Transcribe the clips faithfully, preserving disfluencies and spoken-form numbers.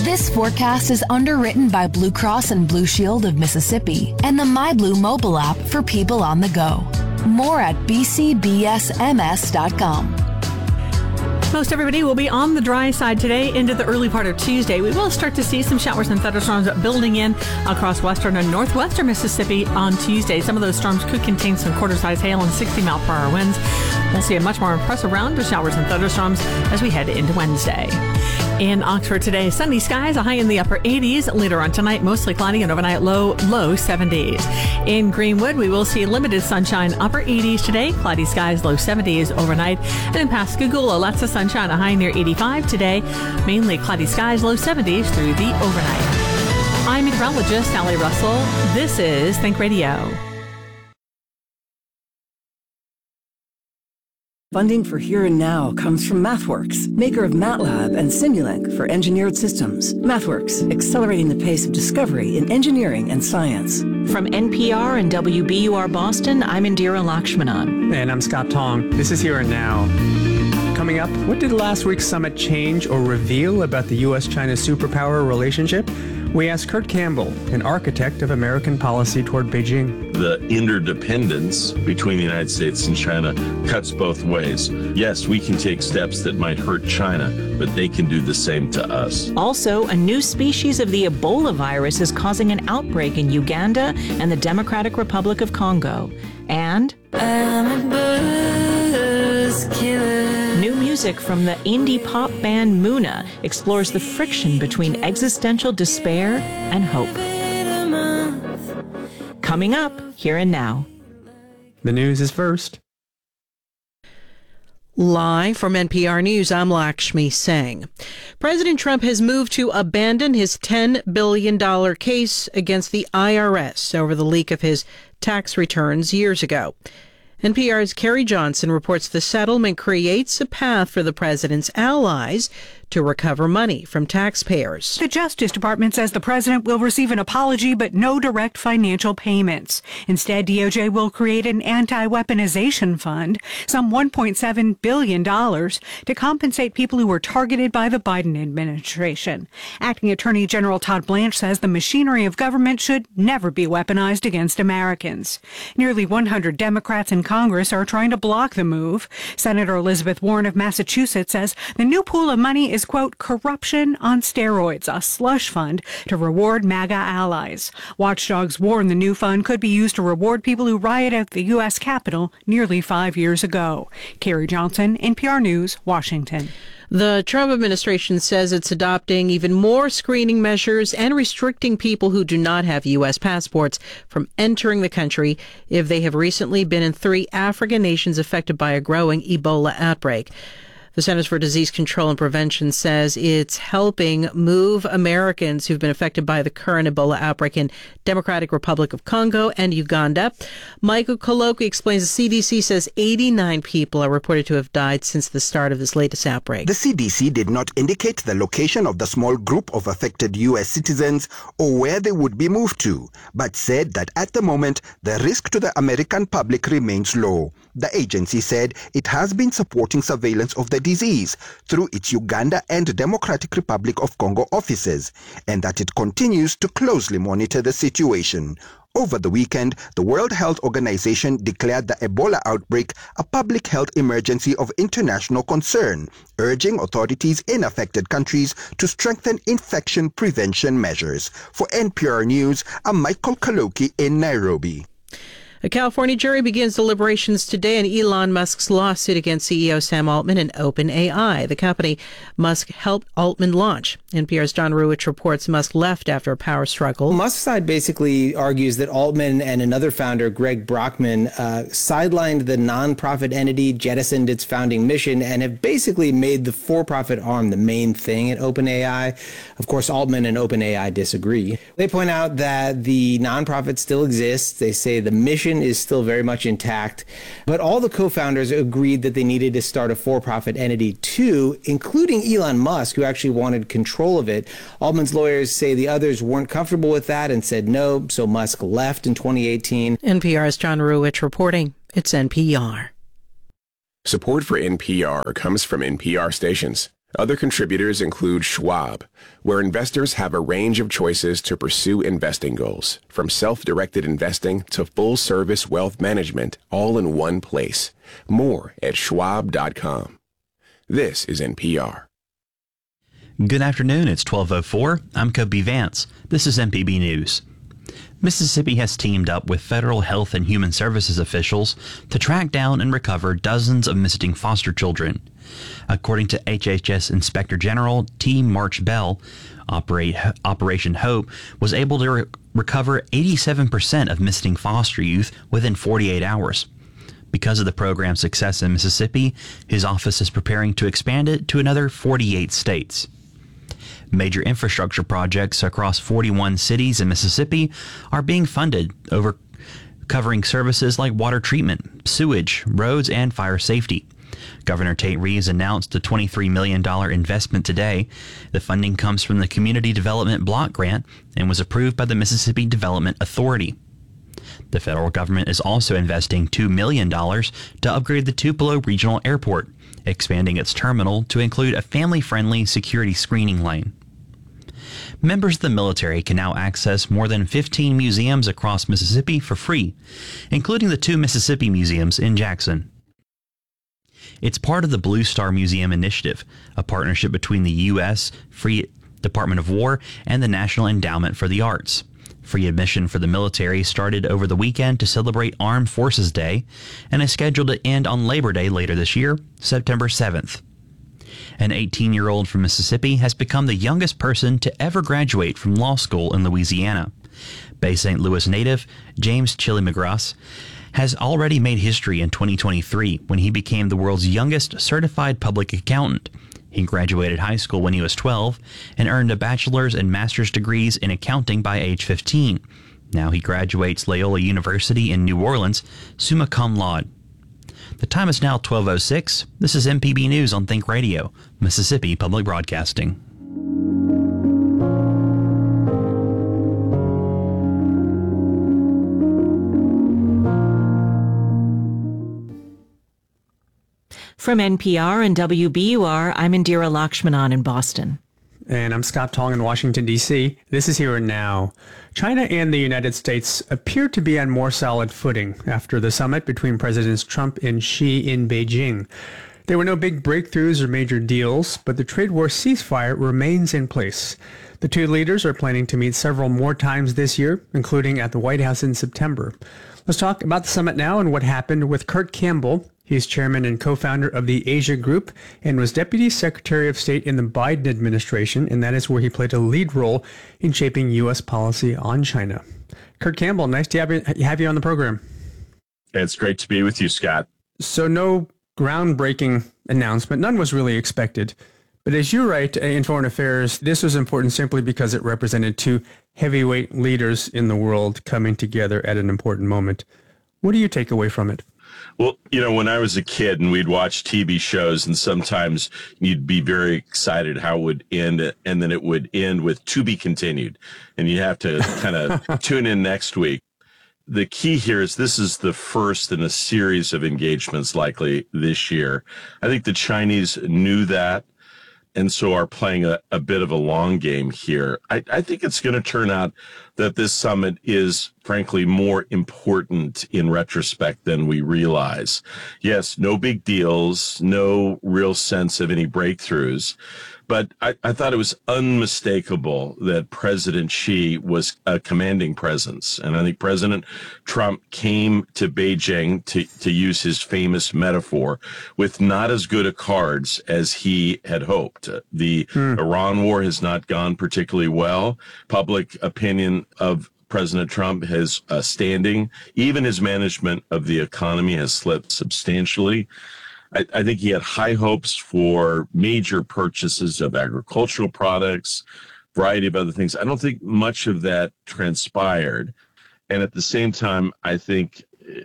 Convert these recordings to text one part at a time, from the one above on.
This forecast is underwritten by Blue Cross and Blue Shield of Mississippi and the MyBlue mobile app for people on the go. More at b c b s m s dot com. Most everybody will be on the dry side today into the early part of Tuesday. We will start to see some showers and thunderstorms building in across western and northwestern Mississippi on Tuesday. Some of those storms could contain some quarter-size hail and sixty mile per hour winds. We'll see a much more impressive round of showers and thunderstorms as we head into Wednesday. In Oxford today, sunny skies, a high in the upper eighties. Later on tonight, mostly cloudy and overnight low, low seventies. In Greenwood, we will see limited sunshine, upper eighties today, cloudy skies, low seventies overnight. And in Pascagoula, lots of sunshine, a high near eighty-five today, mainly cloudy skies, low seventies through the overnight. I'm meteorologist Sally Russell. This is Think Radio. Funding for Here and Now comes from MathWorks, maker of MATLAB and Simulink for engineered systems. MathWorks, accelerating the pace of discovery in engineering and science. From N P R and W B U R Boston, I'm Indira Lakshmanan. And I'm Scott Tong. This is Here and Now. Coming up, what did last week's summit change or reveal about the U S China superpower relationship? We asked Kurt Campbell, an architect of American policy toward Beijing. The interdependence between the United States and China cuts both ways. Yes, we can take steps that might hurt China, but they can do the same to us. Also, a new species of the Ebola virus is causing an outbreak in Uganda and the Democratic Republic of Congo. And I'm a buzzkiller. New music from the indie pop band Muna explores the friction between existential despair and hope. Coming up, Here and Now. The news is first. Live from N P R News, I'm Lakshmi Singh. President Trump has moved to abandon his ten billion dollars case against the I R S over the leak of his tax returns years ago. N P R's Carrie Johnson reports the settlement creates a path for the president's allies to recover money from taxpayers. The Justice Department says the president will receive an apology but no direct financial payments. Instead, D O J will create an anti-weaponization fund, some one point seven billion dollars, to compensate people who were targeted by the Biden administration. Acting Attorney General Todd Blanche says the machinery of government should never be weaponized against Americans. Nearly one hundred Democrats in Congress are trying to block the move. Senator Elizabeth Warren of Massachusetts says the new pool of money is, quote, corruption on steroids, a slush fund to reward MAGA allies. Watchdogs warn the new fund could be used to reward people who rioted at the U S Capitol nearly five years ago. Carrie Johnson, N P R News, Washington. The Trump administration says it's adopting even more screening measures and restricting people who do not have U S passports from entering the country if they have recently been in three African nations affected by a growing Ebola outbreak. The Centers for Disease Control and Prevention says it's helping move Americans who've been affected by the current Ebola outbreak in Democratic Republic of Congo and Uganda. Michael Koloki explains the C D C says eighty-nine people are reported to have died since the start of this latest outbreak. The C D C did not indicate the location of the small group of affected U S citizens or where they would be moved to, but said that at the moment, the risk to the American public remains low. The agency said it has been supporting surveillance of the disease through its Uganda and Democratic Republic of Congo offices, and that it continues to closely monitor the situation. Over the weekend, the World Health Organization declared the Ebola outbreak a public health emergency of international concern, urging authorities in affected countries to strengthen infection prevention measures. For N P R News, I'm Michael Kaloki in Nairobi. A California jury begins deliberations today on Elon Musk's lawsuit against C E O Sam Altman and OpenAI, the company Musk helped Altman launch. N P R's John Ruwitch reports Musk left after a power struggle. Musk's side basically argues that Altman and another founder, Greg Brockman, uh, sidelined the nonprofit entity, jettisoned its founding mission, and have basically made the for-profit arm the main thing at OpenAI. Of course, Altman and OpenAI disagree. They point out that the nonprofit still exists. They say the mission is still very much intact, but all the co-founders agreed that they needed to start a for-profit entity too, including Elon Musk, who actually wanted control of it. Altman's lawyers say the others weren't comfortable with that and said no, so Musk left in twenty eighteen. N P R's John Ruwitch reporting. It's N P R. Support for N P R comes from N P R stations. Other contributors include Schwab, where investors have a range of choices to pursue investing goals, from self-directed investing to full-service wealth management, all in one place. More at schwab dot com. This is N P R. Good afternoon. It's twelve oh four. I'm Kobe Vance. This is M P B News. Mississippi has teamed up with federal health and human services officials to track down and recover dozens of missing foster children. According to H H S Inspector General T. March Bell, Operate, Operation Hope was able to re- recover eighty-seven percent of missing foster youth within forty-eight hours. Because of the program's success in Mississippi, his office is preparing to expand it to another forty-eight states. Major infrastructure projects across forty-one cities in Mississippi are being funded, over covering services like water treatment, sewage, roads, and fire safety. Governor Tate Reeves announced a twenty-three million dollars investment today. The funding comes from the Community Development Block Grant and was approved by the Mississippi Development Authority. The federal government is also investing two million dollars to upgrade the Tupelo Regional Airport, expanding its terminal to include a family-friendly security screening lane. Members of the military can now access more than fifteen museums across Mississippi for free, including the two Mississippi museums in Jackson. It's part of the Blue Star Museum Initiative, a partnership between the U S Free Department of War and the National Endowment for the Arts. Free admission for the military started over the weekend to celebrate Armed Forces Day and is scheduled to end on Labor Day later this year, September seventh. An eighteen-year-old from Mississippi has become the youngest person to ever graduate from law school in Louisiana. Bay Saint Louis native James Chili McGrath has already made history in twenty twenty-three when he became the world's youngest certified public accountant. He graduated high school when he was twelve and earned a bachelor's and master's degrees in accounting by age fifteen. Now he graduates Loyola University in New Orleans, summa cum laude. The time is now twelve oh six. This is M P B News on Think Radio, Mississippi Public Broadcasting. From N P R and W B U R, I'm Indira Lakshmanan in Boston. And I'm Scott Tong in Washington, D C. This is Here and Now. China and the United States appear to be on more solid footing after the summit between Presidents Trump and Xi in Beijing. There were no big breakthroughs or major deals, but the trade war ceasefire remains in place. The two leaders are planning to meet several more times this year, including at the White House in September. Let's talk about the summit now and what happened with Kurt Campbell. He's chairman and co-founder of the Asia Group and was Deputy Secretary of State in the Biden administration, and that is where he played a lead role in shaping U S policy on China. Kurt Campbell, nice to have you, have you on the program. It's great to be with you, Scott. So no groundbreaking announcement. None was really expected. But as you write in Foreign Affairs, this was important simply because it represented two heavyweight leaders in the world coming together at an important moment. What do you take away from it? Well, you know, when I was a kid and we'd watch T V shows and sometimes you'd be very excited how it would end and then it would end with to be continued and you have to kind of tune in next week. The key here is this is the first in a series of engagements likely this year. I think the Chinese knew that and so are playing a, a bit of a long game here. I, I think it's going to turn out that this summit is, frankly, more important in retrospect than we realize. Yes, no big deals, no real sense of any breakthroughs. But I, I thought it was unmistakable that President Xi was a commanding presence. And I think President Trump came to Beijing, to, to use his famous metaphor, with not as good a cards as he had hoped. The hmm. Iran war has not gone particularly well. Public opinion of President Trump has uh, standing. Even his management of the economy has slipped substantially. I, I think he had high hopes for major purchases of agricultural products, variety of other things. I don't think much of that transpired. And at the same time, I think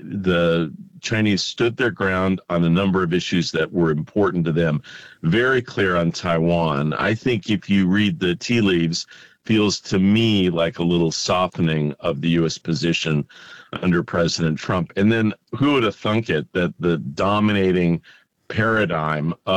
the Chinese stood their ground on a number of issues that were important to them. Very clear on Taiwan. I think if you read the tea leaves, feels to me like a little softening of the U S position under President Trump. And then who would have thunk it that the dominating paradigm of